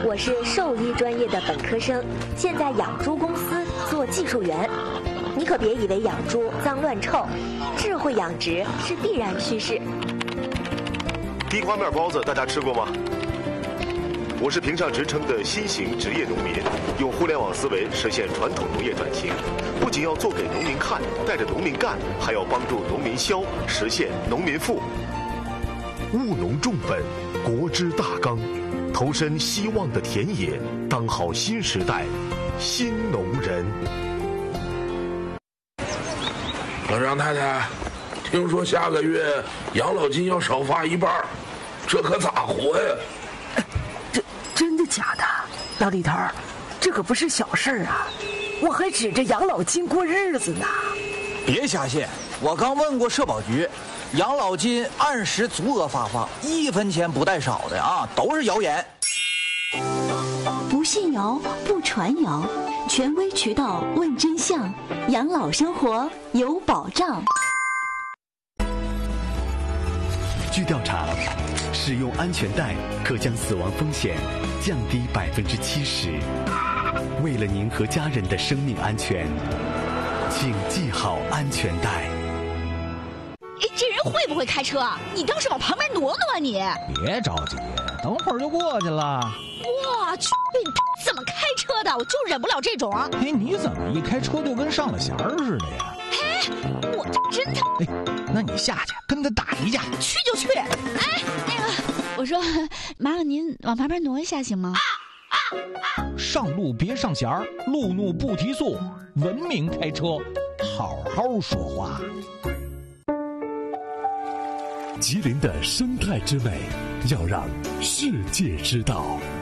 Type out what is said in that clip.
我是兽医专业的本科生，现在养猪公司做技术员。你可别以为养猪脏乱臭，智慧养殖是必然趋势。 地瓜面包子大家吃过吗？我是评上职称的新型职业农民，用互联网思维实现传统农业转型，不仅要做给农民看，带着农民干，还要帮助农民消，实现农民富。务农重本，国之大纲，投身希望的田野，当好新时代新农人。 张太太，听说下个月养老金要少发一半，这可咋活呀？ 真的假的？老李头，这可不是小事啊！我还指着养老金过日子呢。 别瞎信，我刚问过社保局，养老金按时足额发放，1分钱不带少的啊，都是谣言。 不信谣，不传谣，权威渠道问真相，养老生活有保障。 据调查，使用安全带可将死亡风险降低70%。为了您和家人的生命安全，请系好安全带。 这人会不会开车？你倒是往旁边挪挪啊你！ 别着急，等会儿就过去了。 我去，怎么开车的？我就忍不了这种。 哎，你怎么一开车就跟上了弦儿似的呀？ 哎，我真的。 哎，那你下去跟他打一架。 去就去。哎，那个，我说，麻烦您往旁边挪一下行吗？ 上路别上弦儿，路怒不提速，文明开车，好好说话。 吉林的生态之美，要让世界知道。